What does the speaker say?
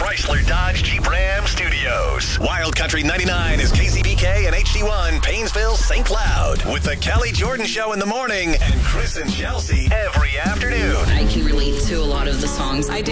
Chrysler Dodge Jeep Ram Studios. Wild Country 99 is KCBK and HD1 Paynesville, St. Cloud. With the Kelly Jordan Show in the morning and Chris and Chelsea every afternoon. I can relate to a lot of the songs. I